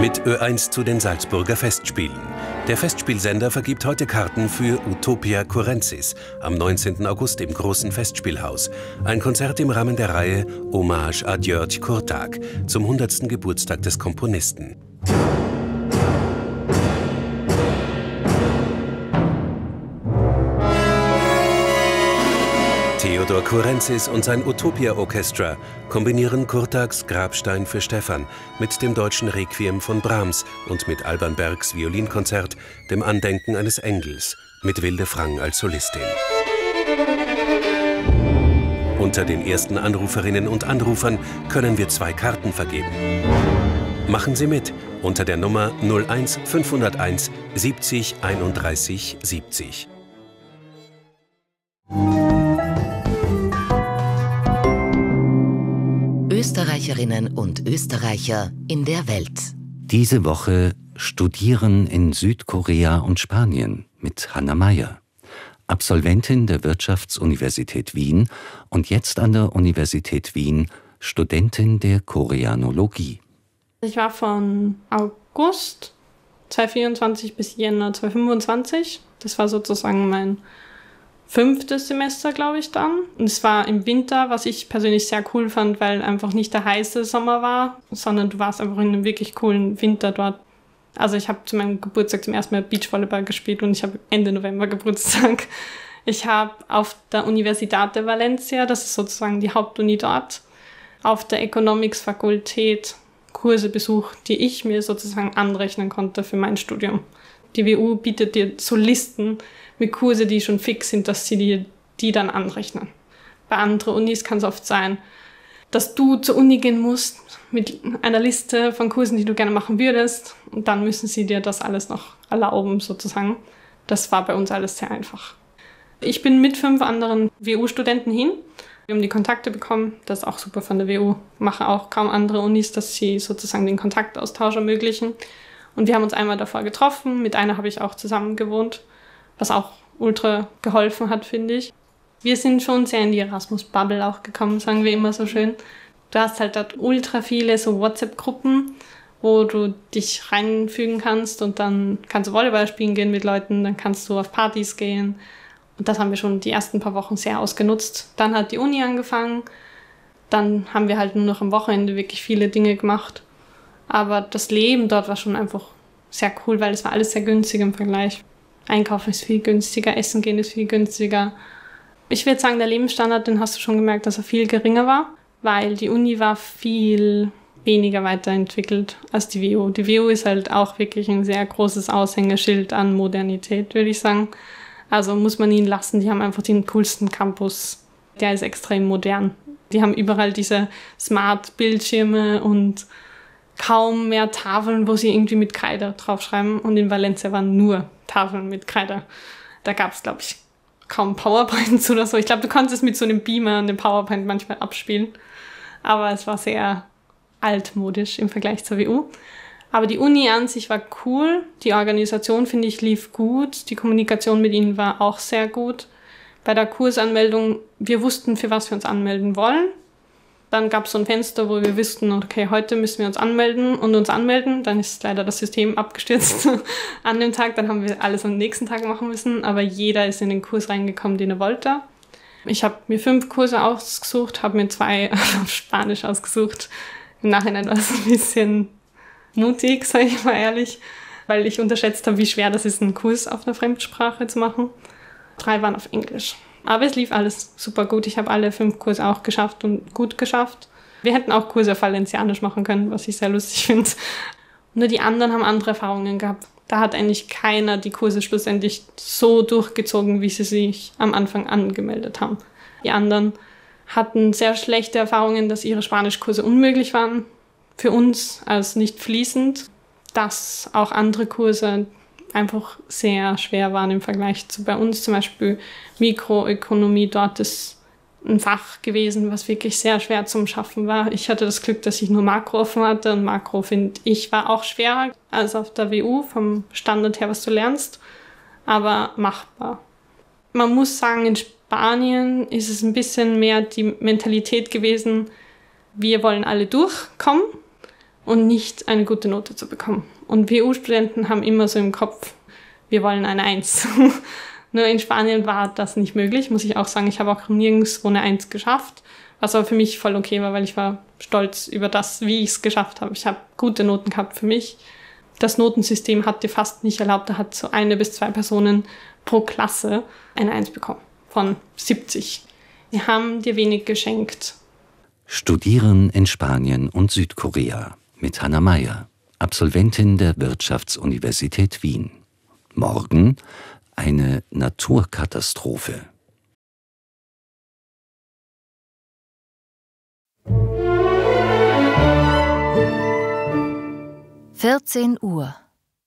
Mit Ö1 zu den Salzburger Festspielen. Der Festspielsender vergibt heute Karten für Utopia Kurrensis am 19. August im Großen Festspielhaus. Ein Konzert im Rahmen der Reihe Hommage à György Kurtág zum 100. Geburtstag des Komponisten. Theodor Kurrensis und sein Utopia Orchestra kombinieren Kurtágs Grabstein für Stefan mit dem deutschen Requiem von Brahms und mit Alban Bergs Violinkonzert, dem Andenken eines Engels, mit Wilde Frang als Solistin. Unter den ersten Anruferinnen und Anrufern können wir 2 Karten vergeben. Machen Sie mit unter der Nummer 01 501 70 31 70. Österreicherinnen und Österreicher in der Welt. Diese Woche Studieren in Südkorea und Spanien mit Hanna Meyer, Absolventin der Wirtschaftsuniversität Wien und jetzt an der Universität Wien Studentin der Koreanologie. Ich war von August 2024 bis Jänner 2025. Das war sozusagen mein 5. Semester, glaube ich, dann. Und es war im Winter, was ich persönlich sehr cool fand, weil einfach nicht der heiße Sommer war, sondern du warst einfach in einem wirklich coolen Winter dort. Also ich habe zu meinem Geburtstag zum ersten Mal Beachvolleyball gespielt und ich habe Ende November Geburtstag. Ich habe auf der Universidad de Valencia, das ist sozusagen die Hauptuni dort, auf der Economics-Fakultät Kurse besucht, die ich mir sozusagen anrechnen konnte für mein Studium. Die WU bietet dir so Listen mit Kurse, die schon fix sind, dass sie dir die dann anrechnen. Bei anderen Unis kann es oft sein, dass du zur Uni gehen musst mit einer Liste von Kursen, die du gerne machen würdest. Und dann müssen sie dir das alles noch erlauben, sozusagen. Das war bei uns alles sehr einfach. Ich bin mit 5 anderen WU-Studenten hin. Wir haben die Kontakte bekommen. Das ist auch super von der WU. Machen auch kaum andere Unis, dass sie sozusagen den Kontaktaustausch ermöglichen. Und wir haben uns einmal davor getroffen. Mit einer habe ich auch zusammen gewohnt, was auch ultra geholfen hat, finde ich. Wir sind schon sehr in die Erasmus-Bubble auch gekommen, sagen wir immer so schön. Du hast halt dort ultra viele so WhatsApp-Gruppen, wo du dich reinfügen kannst und dann kannst du Volleyball spielen gehen mit Leuten, dann kannst du auf Partys gehen. Und das haben wir schon die ersten paar Wochen sehr ausgenutzt. Dann hat die Uni angefangen, dann haben wir halt nur noch am Wochenende wirklich viele Dinge gemacht. Aber das Leben dort war schon einfach sehr cool, weil es war alles sehr günstig im Vergleich. Einkaufen ist viel günstiger, Essen gehen ist viel günstiger. Ich würde sagen, der Lebensstandard, den hast du schon gemerkt, dass er viel geringer war, weil die Uni war viel weniger weiterentwickelt als die WU. Die WU ist halt auch wirklich ein sehr großes Aushängeschild an Modernität, würde ich sagen. Also muss man ihnen lassen, die haben einfach den coolsten Campus. Der ist extrem modern. Die haben überall diese Smart-Bildschirme und kaum mehr Tafeln, wo sie irgendwie mit Kreide draufschreiben. Und in Valencia waren nur Tafeln mit Kreide. Da gab es, glaube ich, kaum PowerPoints oder so. Ich glaube, du konntest mit so einem Beamer und dem PowerPoint manchmal abspielen. Aber es war sehr altmodisch im Vergleich zur WU. Aber die Uni an sich war cool. Die Organisation, finde ich, lief gut. Die Kommunikation mit ihnen war auch sehr gut. Bei der Kursanmeldung, wir wussten, für was wir uns anmelden wollen. Dann gab es so ein Fenster, wo wir wussten, okay, heute müssen wir uns anmelden. Dann ist leider das System abgestürzt an dem Tag. Dann haben wir alles am nächsten Tag machen müssen. Aber jeder ist in den Kurs reingekommen, den er wollte. Ich habe mir 5 Kurse ausgesucht, habe mir 2 auf Spanisch ausgesucht. Im Nachhinein war es ein bisschen mutig, sage ich mal ehrlich, weil ich unterschätzt habe, wie schwer das ist, einen Kurs auf einer Fremdsprache zu machen. 3 waren auf Englisch. Aber es lief alles super gut. Ich habe alle 5 Kurse auch geschafft und gut geschafft. Wir hätten auch Kurse auf Valencianisch machen können, was ich sehr lustig finde. Nur die anderen haben andere Erfahrungen gehabt. Da hat eigentlich keiner die Kurse schlussendlich so durchgezogen, wie sie sich am Anfang angemeldet haben. Die anderen hatten sehr schlechte Erfahrungen, dass ihre Spanischkurse unmöglich waren. Für uns als nicht fließend. Dass auch andere Kurse einfach sehr schwer waren im Vergleich zu bei uns. Zum Beispiel Mikroökonomie, dort ist ein Fach gewesen, was wirklich sehr schwer zum Schaffen war. Ich hatte das Glück, dass ich nur Makro offen hatte und Makro, finde ich, war auch schwerer als auf der WU vom Standard her, was du lernst, aber machbar. Man muss sagen, in Spanien ist es ein bisschen mehr die Mentalität gewesen, wir wollen alle durchkommen und nicht eine gute Note zu bekommen. Und wir EU-Studenten haben immer so im Kopf, wir wollen eine 1. Nur in Spanien war das nicht möglich, muss ich auch sagen. Ich habe auch nirgendwo eine 1 geschafft, was aber für mich voll okay war, weil ich war stolz über das, wie ich es geschafft habe. Ich habe gute Noten gehabt für mich. Das Notensystem hat dir fast nicht erlaubt, da hat so 1 bis 2 Personen pro Klasse eine 1 bekommen, von 70. Wir haben dir wenig geschenkt. Studieren in Spanien und Südkorea mit Hannah Mayer, Absolventin der Wirtschaftsuniversität Wien. Morgen eine Naturkatastrophe. Uhr.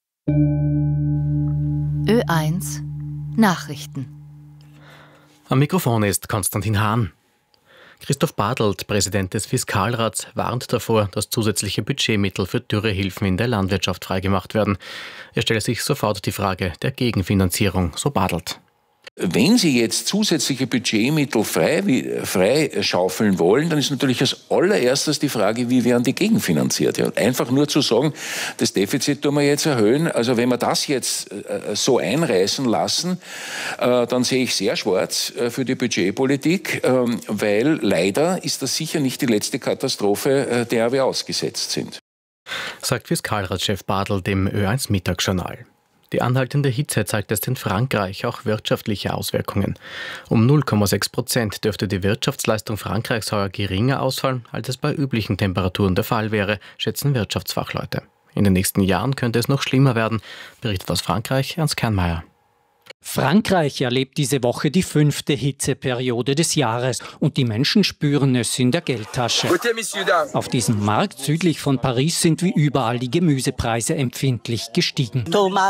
Ö1 Nachrichten. Am Mikrofon ist Konstantin Hahn. Christoph Bartelt, Präsident des Fiskalrats, warnt davor, dass zusätzliche Budgetmittel für Dürrehilfen in der Landwirtschaft freigemacht werden. Er stelle sich sofort die Frage der Gegenfinanzierung, so Bartelt. Wenn Sie jetzt zusätzliche Budgetmittel frei schaufeln wollen, dann ist natürlich als allererstes die Frage, wie werden die gegenfinanziert? Ja, einfach nur zu sagen, das Defizit tun wir jetzt erhöhen. Also wenn wir das jetzt so einreißen lassen, dann sehe ich sehr schwarz für die Budgetpolitik, weil leider ist das sicher nicht die letzte Katastrophe, der wir ausgesetzt sind. Sagt Fiskalratschef Bartelt im Ö1 Mittagsjournal. Die anhaltende Hitze zeigt erst in Frankreich auch wirtschaftliche Auswirkungen. Um 0,6% dürfte die Wirtschaftsleistung Frankreichs heuer geringer ausfallen, als es bei üblichen Temperaturen der Fall wäre, schätzen Wirtschaftsfachleute. In den nächsten Jahren könnte es noch schlimmer werden, berichtet aus Frankreich Ernst Kernmeier. Frankreich erlebt diese Woche die 5. Hitzeperiode des Jahres und die Menschen spüren es in der Geldtasche. Auf diesem Markt südlich von Paris sind wie überall die Gemüsepreise empfindlich gestiegen.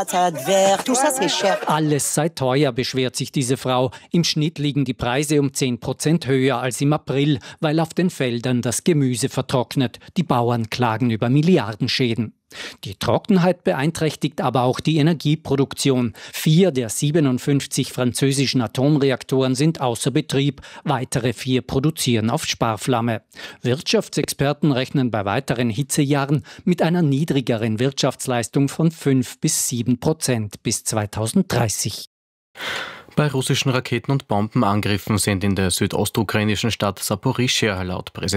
Alles sei teuer, beschwert sich diese Frau. Im Schnitt liegen die Preise um 10% höher als im April, weil auf den Feldern das Gemüse vertrocknet. Die Bauern klagen über Milliardenschäden. Die Trockenheit beeinträchtigt aber auch die Energieproduktion. 4 der 57 französischen Atomreaktoren sind außer Betrieb. Weitere 4 produzieren auf Sparflamme. Wirtschaftsexperten rechnen bei weiteren Hitzejahren mit einer niedrigeren Wirtschaftsleistung von 5-7% bis 2030. Bei russischen Raketen- und Bombenangriffen sind in der südostukrainischen Stadt Saporischschja laut Präsident